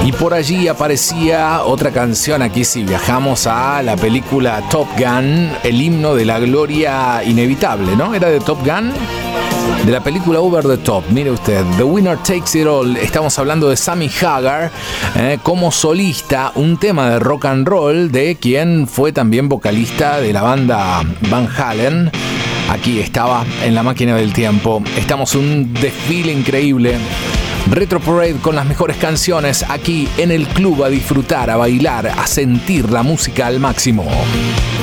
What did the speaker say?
Y por allí aparecía otra canción. Aquí sí viajamos a la película Top Gun, el himno de la gloria inevitable, ¿no? ¿Era de Top Gun? De la película Over the Top, mire usted, The Winner Takes It All. Estamos hablando de Sammy Hagar como solista, un tema de rock and roll de quien fue también vocalista de la banda Van Halen. Aquí estaba en la máquina del tiempo. Estamos un desfile increíble. Retro Parade con las mejores canciones aquí en el club, a disfrutar, a bailar, a sentir la música al máximo.